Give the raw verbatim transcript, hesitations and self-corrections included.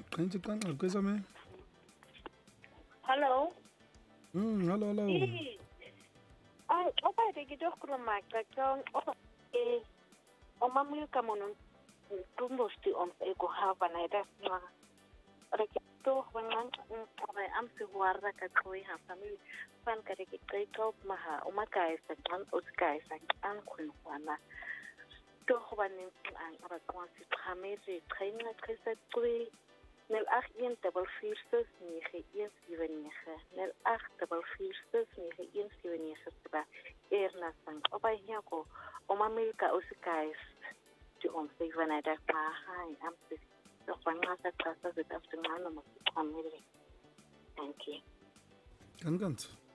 Kanti kanqa kwesame. Hello. Mm, hello, hello. Ang opa de gido kuruma ka kang opa e o mamu ka mono tumbo sti on e ko hava na ida ma rekito wangan opa am se guarda ka koi ha family fan ka de kito maha o makai sa kan o sky sa an kun wana to hoba nin an aba kwa si trameze traina tresa tui nel acht een dubbel vier zes negen een zeven negen nel acht dubbel vier zes negen een zeven negen seba erna sang opa hiako omamilka usikais ti on sevana da pa hai am se so kwanga sa klasa zet after ngano mo family. Thank you. Ganz, ganz.